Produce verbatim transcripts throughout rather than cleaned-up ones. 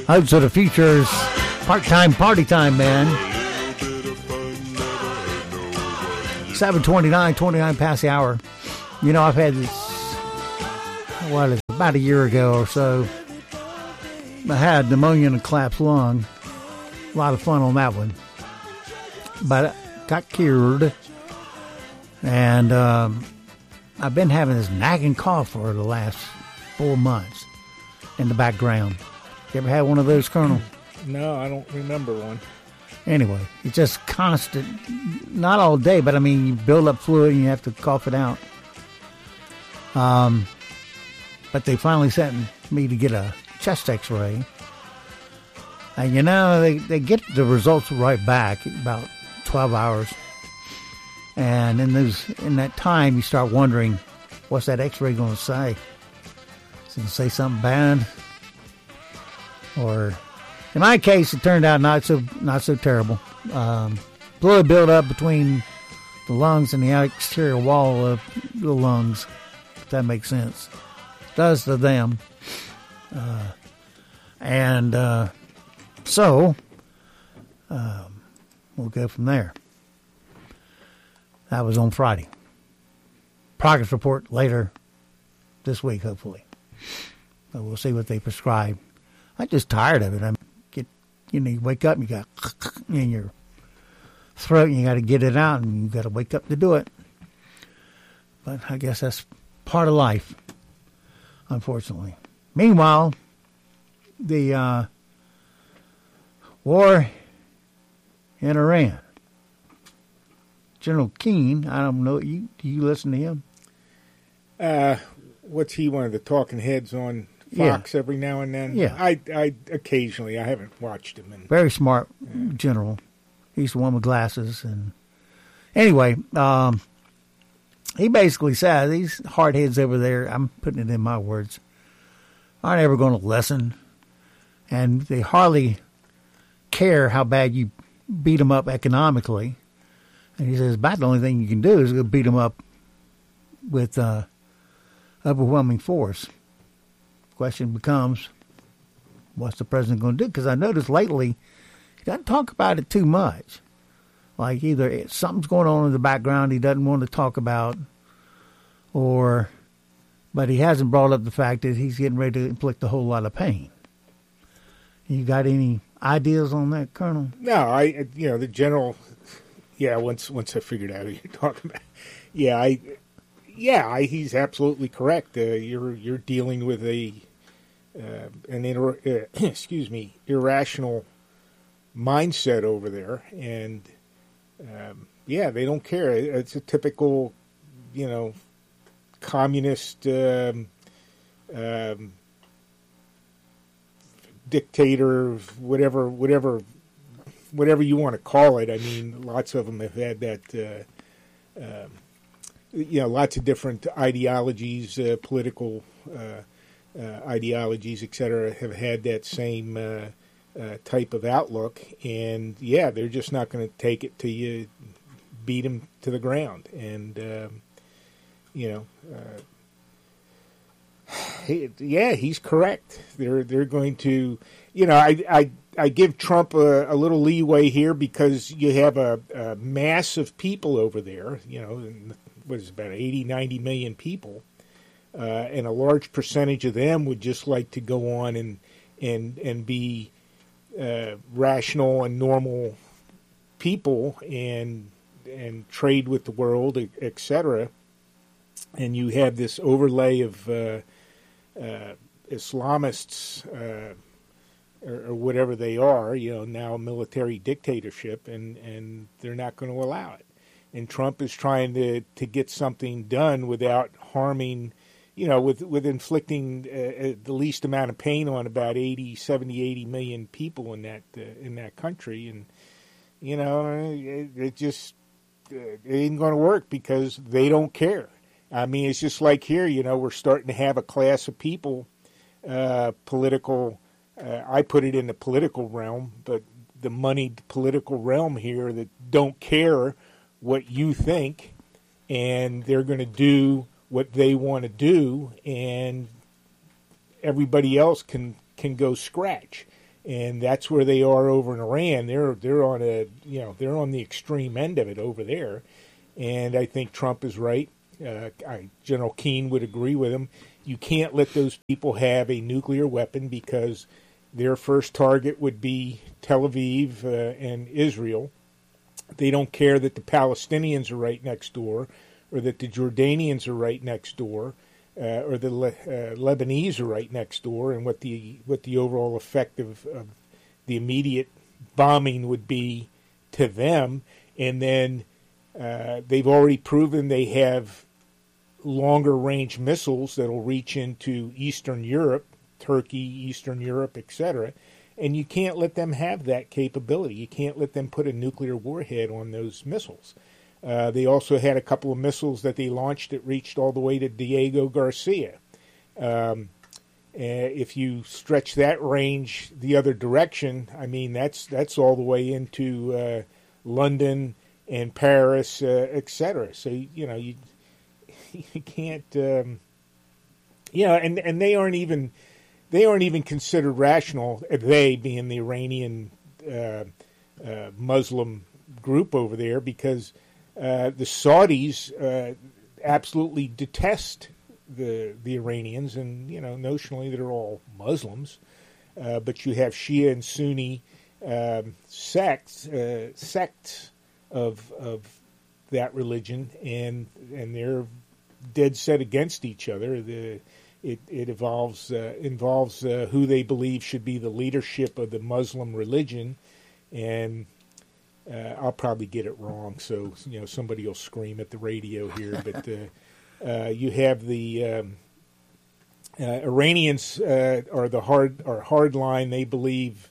Hopes of the Future's Part-Time Party Time, man. seven twenty-nine, twenty-nine past the hour. You know, I've had this, what is it, about a year ago or so. I had pneumonia in a collapsed lung. A lot of fun on that one. But I got cured. And um, I've been having this nagging cough for the last four months in the background. You ever had one of those, Colonel? No, I don't remember one. Anyway, it's just constant. Not all day, but I mean, you build up fluid and you have to cough it out. Um, but they finally sent me to get a chest x-ray. And you know, they, they get the results right back about twelve hours. And in those in that time, you start wondering, what's that x-ray going to say? Is it going to say something bad? Or, in my case, it turned out not so not so terrible. Um, fluid buildup between the lungs and the exterior wall of the lungs, if that makes sense. It does to them. Uh, and uh, so, um, we'll go from there. That was on Friday. Progress report later this week, hopefully. But we'll see what they prescribe. I'm just tired of it. I get, you know, you wake up and you got in your throat and you got to get it out and you got to wake up to do it. But I guess that's part of life, unfortunately. Meanwhile, the uh, war in Iran. General Keane, I don't know, you do you listen to him? Uh, what's he, one of the talking heads on Fox yeah. every now and then? Yeah. I, I occasionally, I haven't watched him. And, Very smart yeah. general. He's the one with glasses. And anyway, um, he basically said these hardheads over there, I'm putting it in my words, aren't ever going to listen. And they hardly care how bad you beat them up economically. And he says, about the only thing you can do is go beat them up with uh, overwhelming force. Question becomes, what's the president going to do? Because I noticed lately, he doesn't talk about it too much. Like either something's going on in the background he doesn't want to talk about, or, but he hasn't brought up the fact that he's getting ready to inflict a whole lot of pain. You got any ideas on that, Colonel? No, I, you know, the general, yeah, once once I figured out who you're talking about, yeah, I, yeah, I, he's absolutely correct. Uh, you're you're dealing with a uh, an inter, uh, excuse me irrational mindset over there, and um, yeah, they don't care. It's a typical, you know, communist um, um, dictator, whatever, whatever. Whatever you want to call it. I mean, lots of them have had that, uh, uh, you know, lots of different ideologies, uh, political uh, uh, ideologies, et cetera, have had that same uh, uh, type of outlook. And, yeah, they're just not going to take it till you beat them to the ground. And, um, you know, uh, he, yeah, he's correct. They're, they're going to, you know, I, I, I give Trump a, a little leeway here because you have a, a mass of people over there, you know, what is it, about eighty, ninety million people, uh, and a large percentage of them would just like to go on and and and be uh, rational and normal people and and trade with the world, et cetera. And you have this overlay of uh, uh, Islamists. Uh, Or, or whatever they are, you know, now a military dictatorship, and, and they're not going to allow it. And Trump is trying to, to get something done without harming, you know, with with inflicting uh, the least amount of pain on about eighty, seventy, eighty million people in that uh, in that country. And, you know, it, it just it ain't going to work because they don't care. I mean, it's just like here, you know, we're starting to have a class of people, uh, political Uh, I put it in the political realm, but the moneyed political realm here that don't care what you think, and they're going to do what they want to do, and everybody else can, can go scratch. and that's where they are over in Iran. They're they're on a you know they're on the extreme end of it over there, and I think Trump is right. Uh, I, General Keane would agree with him. You can't let those people have a nuclear weapon because their first target would be Tel Aviv uh, and Israel. They don't care that the Palestinians are right next door, or that the Jordanians are right next door, uh, or the Le- uh, Lebanese are right next door, and what the what the overall effect of, of the immediate bombing would be to them. And then uh, they've already proven they have longer range missiles that'll reach into Eastern Europe, Turkey, Eastern Europe, et cetera. And you can't let them have that capability. You can't let them put a nuclear warhead on those missiles. Uh, they also had a couple of missiles that they launched that reached all the way to Diego Garcia. Um, if you stretch that range the other direction, I mean, that's that's all the way into uh, London and Paris, uh, et cetera. So, you know, you you can't, um, you know, and, and they aren't even... They aren't even considered rational, they being the Iranian uh, uh, Muslim group over there, because uh, the Saudis uh, absolutely detest the the Iranians, and you know notionally they're all Muslims, uh, but you have Shia and Sunni um, sects uh, sects of of that religion, and and they're dead set against each other. The It, it evolves, uh, involves uh, who they believe should be the leadership of the Muslim religion, and uh, I'll probably get it wrong, so you know somebody will scream at the radio here. But uh, uh, you have the um, uh, Iranians uh, are the hard are hard line. They believe,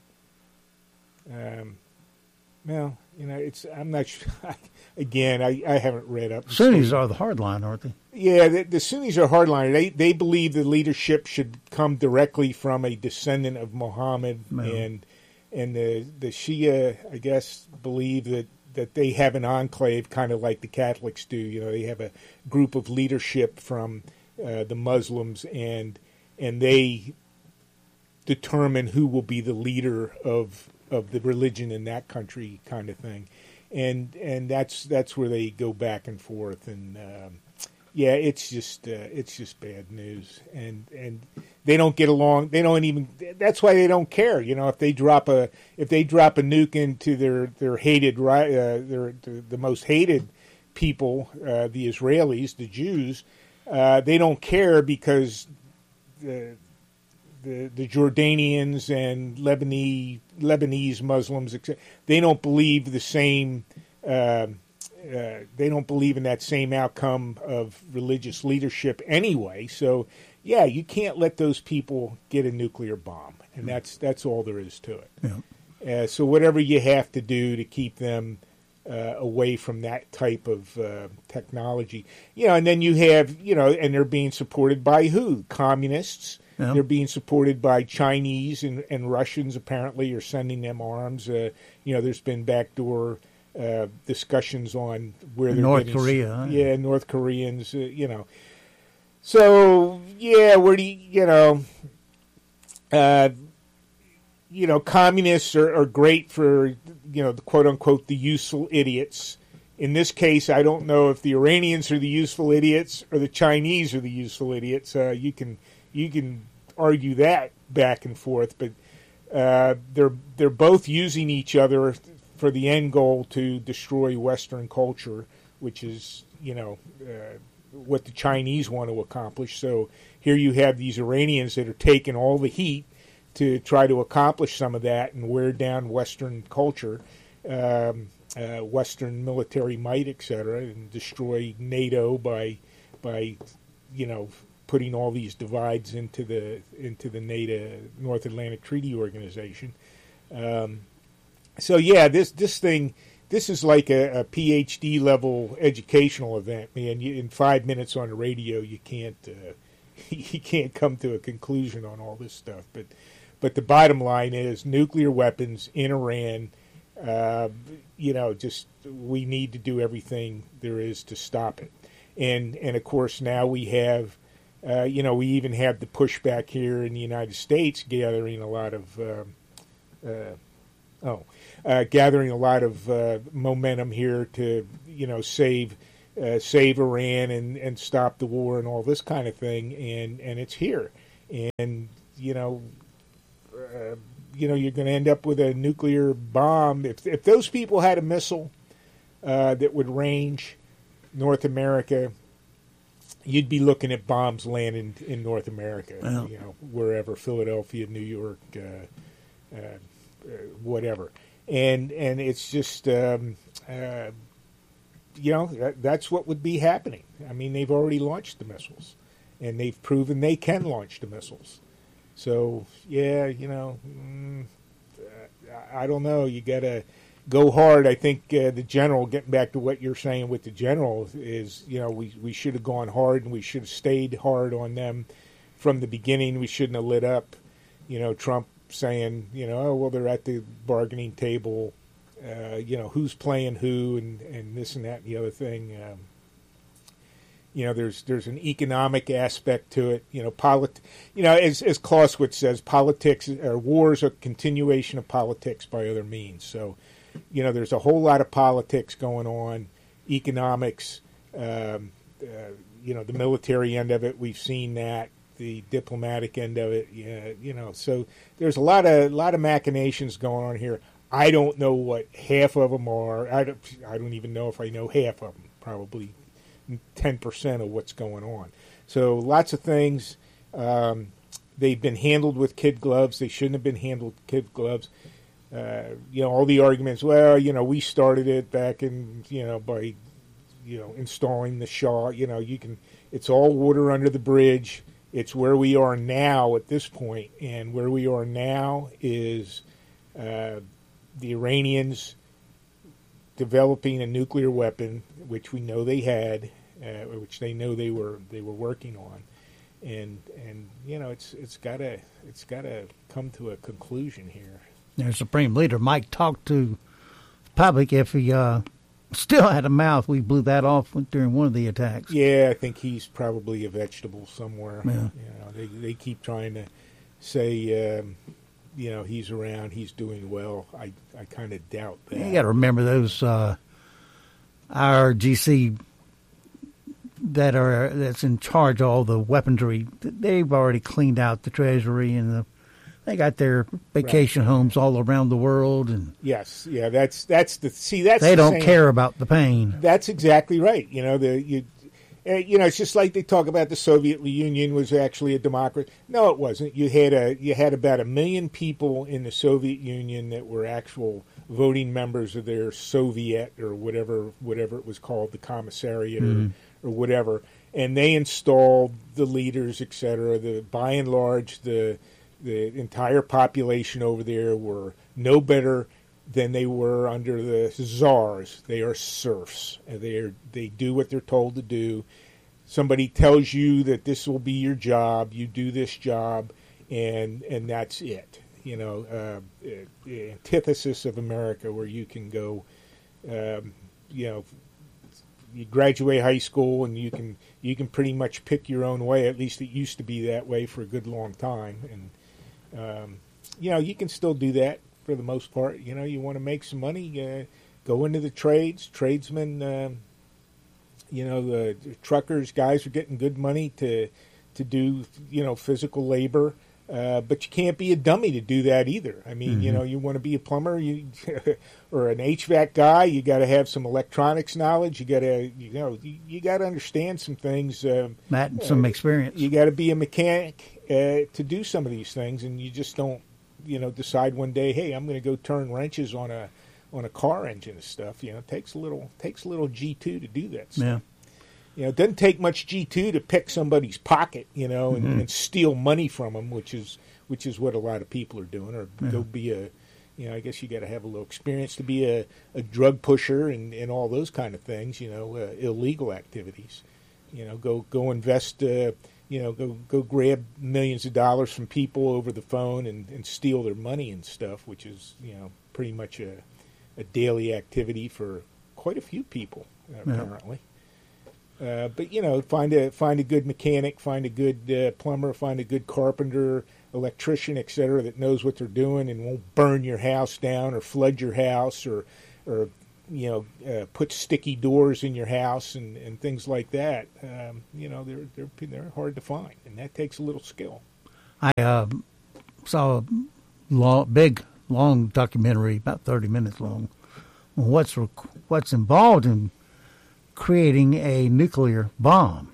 um, well, you know, it's I'm not sure. Again, I, I haven't read up. Sunnis are the hard line, aren't they? Yeah, the, the Sunnis are hardliners. They they believe the leadership should come directly from a descendant of Muhammad, No. and and the the Shia, I guess, believe that, that they have an enclave, kind of like the Catholics do. You know, they have a group of leadership from uh, the Muslims, and and they determine who will be the leader of of the religion in that country, kind of thing. And and that's that's where they go back and forth, and um, yeah, it's just uh, it's just bad news, and and they don't get along. They don't even. That's why they don't care. You know, if they drop a if they drop a nuke into their their hated uh, their the, the most hated people, uh, the Israelis, the Jews, uh, they don't care because the the the Jordanians and Lebanese Lebanese Muslims, they don't believe the same. Uh, uh, they don't believe in that same outcome of religious leadership anyway. So, yeah, you can't let those people get a nuclear bomb, and that's that's all there is to it. Yeah. Uh, so, whatever you have to do to keep them uh, away from that type of uh, technology, you know, and then you have, you know, and they're being supported by who? Communists. Yeah. They're being supported by Chinese and, and Russians, apparently, are sending them arms. Uh, you know, there's been backdoor uh, discussions on where they're North getting, Korea. Huh? Yeah, North Koreans, uh, you know. So, yeah, where do you, you know, uh, you know, communists are, are great for, you know, the quote-unquote the useful idiots. In this case, I don't know if the Iranians are the useful idiots or the Chinese are the useful idiots. Uh, you can... You can argue that back and forth, but uh, they're they're both using each other for the end goal to destroy Western culture, which is, you know, uh, what the Chinese want to accomplish. So here you have these Iranians that are taking all the heat to try to accomplish some of that and wear down Western culture, um, uh, Western military might, et cetera, and destroy NATO by by you know. putting all these divides into the into the NATO North Atlantic Treaty Organization. Um, so yeah, this this thing this is like a, a PhD level educational event, man. You, in five minutes on the radio, you can't uh, you can't come to a conclusion on all this stuff. But but the bottom line is nuclear weapons in Iran. Uh, you know, just we need to do everything there is to stop it. And and of course now we have. Uh, you know, we even have the pushback here in the United States gathering a lot of uh, Uh, oh, uh, gathering a lot of uh, momentum here to, you know, save uh, save Iran and, and stop the war and all this kind of thing, and, and it's here, and you know, uh, you know, you're going to end up with a nuclear bomb if if those people had a missile uh, that would range North America. You'd be looking at bombs landing in North America, well, you know, wherever, Philadelphia, New York, uh, uh, uh, whatever. And and it's just, um, uh, you know, that, that's what would be happening. I mean, they've already launched the missiles, and they've proven they can launch the missiles. So, yeah, you know, mm, I don't know. You got to go hard. I think uh, the general, getting back to what you're saying with the general, is, you know, we, we should have gone hard and we should have stayed hard on them from the beginning. We shouldn't have lit up, you know, Trump saying, you know, oh, well, they're at the bargaining table, uh, you know, who's playing who and, and this and that and the other thing. Um, you know, there's there's an economic aspect to it. You know, polit- You know, as as Clausewitz says, politics or wars are a continuation of politics by other means. So, you know, there's a whole lot of politics going on, economics, um, uh, you know, the military end of it. We've seen that, the diplomatic end of it. Yeah, you know, so there's a lot of lot of machinations going on here. I don't know what half of them are. I don't, I don't even know if I know half of them. Probably ten percent of what's going on. So lots of things. Um, they've been handled with kid gloves. They shouldn't have been handled with kid gloves. Uh, you know, all the arguments, well, you know, we started it back in, you know, by, you know, installing the Shah. You know, you can, it's all water under the bridge. It's where we are now at this point. And where we are now is uh, the Iranians developing a nuclear weapon, which we know they had, uh, which they know they were they were working on, and and you know it's it's gotta it's gotta come to a conclusion here. Their Supreme Leader Mike talked to the public. If he uh, still had a mouth, we blew that off during one of the attacks. Yeah, I think he's probably a vegetable somewhere. Yeah. You know, they they keep trying to say. Um, You know, he's around, he's doing well. I, I kind of doubt that. You got to remember those uh, I R G C that are that's in charge of all the weaponry. They've already cleaned out the Treasury, and the, they got their vacation right. homes all around the world. And yes, yeah, that's that's the see that's they the don't same. care about the pain. That's exactly right. You know, the you. You know, it's just like they talk about the Soviet Union was actually a democracy. No, it wasn't. You had a you had about a million people in the Soviet Union that were actual voting members of their Soviet or whatever whatever it was called, the commissariat mm-hmm. or, or whatever, and they installed the leaders, et cetera. The by and large, the the entire population over there were no better than they were under the czars. They are serfs. They are they do what they're told to do. Somebody tells you that this will be your job. You do this job, and and that's it. You know, uh, the antithesis of America, where you can go, um, you know, you graduate high school and you can you can pretty much pick your own way. At least it used to be that way for a good long time, and um, you know, you can still do that. For the most part, you know, you want to make some money, uh, go into the trades, tradesmen, um, you know, the, the truckers, guys are getting good money to to do, you know, physical labor, uh, but you can't be a dummy to do that either. I mean, mm-hmm. you know, you want to be a plumber you, or an H V A C guy, you got to have some electronics knowledge. You got to, you know, you, you got to understand some things. Uh, That and some uh, experience. You got to be a mechanic uh, to do some of these things, and you just don't. You know, decide one day, hey, I'm going to go turn wrenches on a on a car engine and stuff. You know, it takes a little takes a little G two to do that stuff. Yeah. You know, it doesn't take much G two to pick somebody's pocket, you know, and, mm-hmm. and steal money from them, which is which is what a lot of people are doing. Or yeah. go be a, you know, I guess you got to have a little experience to be a, a drug pusher and, and all those kind of things. You know, uh, illegal activities. You know, go go invest. Uh, You know, go go grab millions of dollars from people over the phone and, and steal their money and stuff, which is, you know, pretty much a, a daily activity for quite a few people, uh, yeah. apparently. Uh, but, you know, find a find a good mechanic, find a good uh, plumber, find a good carpenter, electrician, et cetera, that knows what they're doing and won't burn your house down or flood your house or, or you know, uh, put sticky doors in your house and, and things like that. Um, you know, they're they're they're hard to find, and that takes a little skill. I uh, saw a long, big, long documentary, about thirty minutes long, on what's rec- what's involved in creating a nuclear bomb,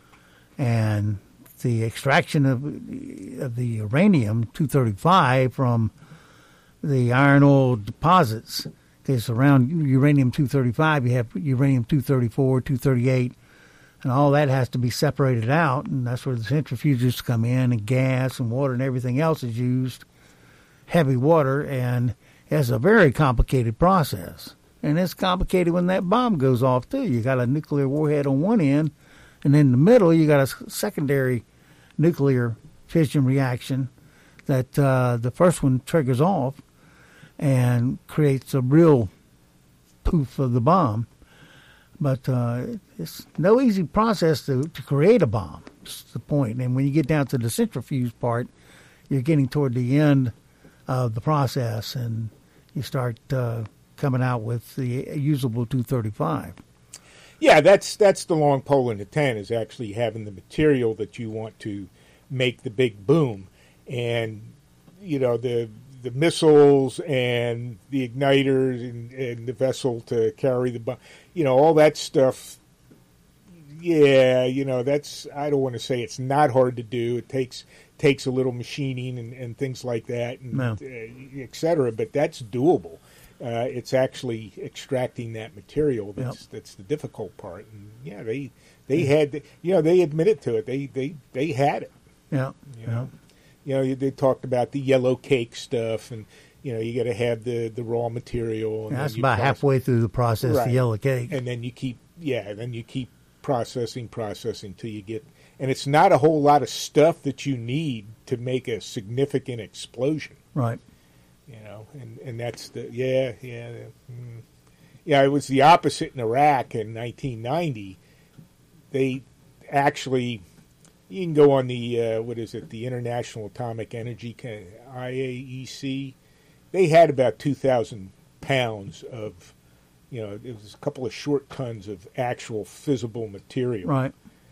and the extraction of of the uranium two thirty-five from the iron ore deposits. Because around uranium two thirty-five, you have uranium two thirty-four, two thirty-eight, and all that has to be separated out, and that's where the centrifuges come in, and gas and water and everything else is used, heavy water, and it's a very complicated process. And it's complicated when that bomb goes off, too. You got a nuclear warhead on one end, and in the middle, you got a secondary nuclear fission reaction that uh, the first one triggers off and creates a real poof of the bomb. But uh, it's no easy process to, to create a bomb. That's the point. And when you get down to the centrifuge part, you're getting toward the end of the process, and you start uh, coming out with the usable two thirty-five. Yeah, that's that's the long pole in the tent, is actually having the material that you want to make the big boom. And, you know, the the missiles and the igniters and, and the vessel to carry the bomb, you know, all that stuff. Yeah, you know, that's, I don't want to say it's not hard to do. It takes takes a little machining and, and things like that, and No. uh, et cetera, but that's doable. Uh, it's actually extracting that material that's Yep. that's the difficult part. And yeah, they they had, you know, they admitted to it. They they they had it. Yeah. You yeah. know, you know, they talked about the yellow cake stuff, and you know, you got to have the, the raw material. And Yeah, that's then you about process- halfway through the process, Right. the yellow cake. and then you keep, yeah, then you keep processing, processing till you get, and it's not a whole lot of stuff that you need to make a significant explosion. Right. You know, and, and that's the, yeah, yeah. Mm. Yeah, it was the opposite in Iraq in nineteen ninety. They actually, you can go on the, uh, what is it, the International Atomic Energy, I A E C. They had about two thousand pounds of, you know, it was a couple of short tons of actual fissible material. Right.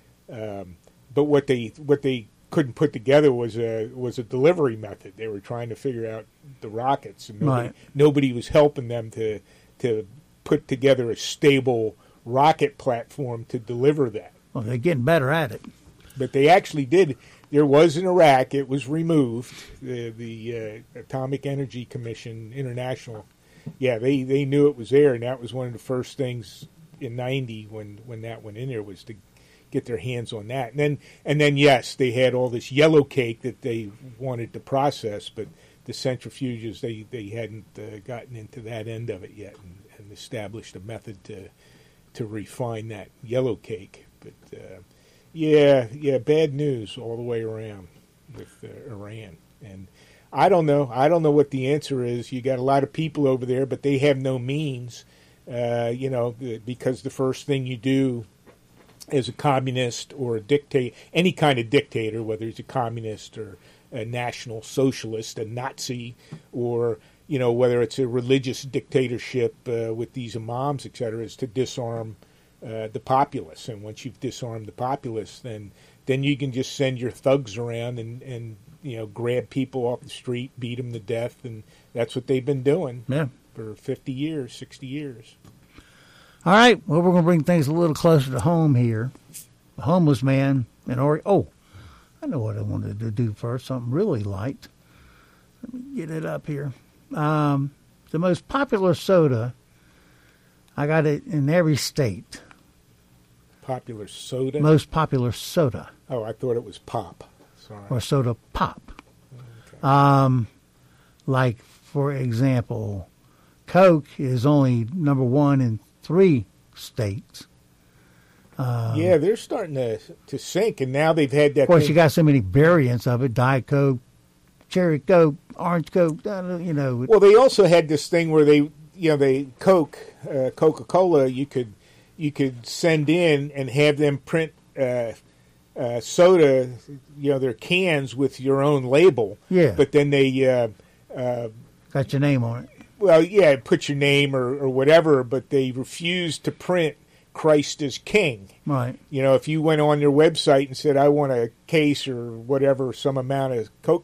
Um, but what they what they couldn't put together was a was a delivery method. They were trying to figure out the rockets, and nobody, Right. nobody was helping them to to put together a stable rocket platform to deliver that. Well, they're getting better at it. But they actually did. There was in Iraq. It was removed. The the uh, Atomic Energy Commission International. Yeah, they, they knew it was there, and that was one of the first things in ninety when, when that went in there, was to get their hands on that. And then and then yes, they had all this yellow cake that they wanted to process, but the centrifuges, they they hadn't uh, gotten into that end of it yet, and, and established a method to to refine that yellow cake. But uh, yeah, yeah, bad news all the way around with uh, Iran. And I don't know. I don't know what the answer is. You got a lot of people over there, but they have no means. Uh, you know, because the first thing you do as a communist or a dictator, any kind of dictator, whether he's a communist or a national socialist, a Nazi, or you know, whether it's a religious dictatorship uh, with these imams, et cetera, is to disarm uh, the populace. And once you've disarmed the populace, then then you can just send your thugs around and, and you know, grab people off the street, beat them to death, and that's what they've been doing Yeah. for fifty years, sixty years. All right. Well, we're going to bring things a little closer to home here. A homeless man in Oregon. Oh, I know what I wanted to do first. Something really light. Let me get it up here. Um, the most popular soda, I got it in every state. Popular soda? Most popular soda, Oh, I thought it was pop. Sorry. or soda pop. Okay. Um, like, for example, Coke is only number one in three states. Um, yeah, they're starting to to sink, and now they've had that. Of course, thing- you got so many variants of it: Diet Coke, Cherry Coke, Orange Coke. uh, You know, Well, they also had this thing where they, you know, they Coke, uh, Coca-Cola. You could you could send in and have them print uh, uh, soda, you know, their cans with your own label. Yeah. But then they, uh, uh, Got your name on it. well, yeah, put your name or, or whatever, but they refused to print Christ is King. Right. You know, if you went on their website and said, I want a case or whatever, some amount of Coke